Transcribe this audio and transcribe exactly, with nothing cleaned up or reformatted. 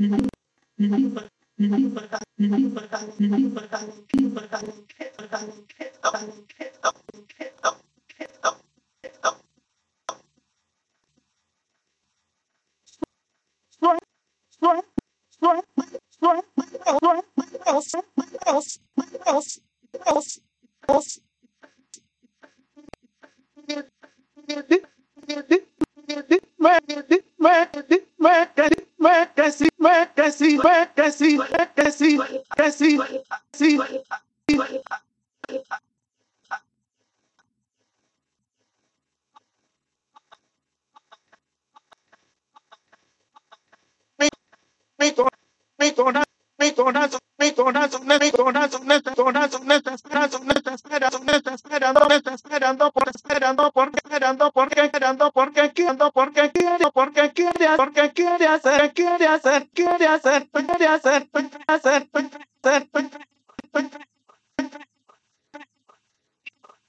esperando por esperando porque esperando porque esperando porque quiero porque quiere porque quiere porque quiere hacer quiere hacer quiere hacer quiere hacer quiere hacer quiere hacer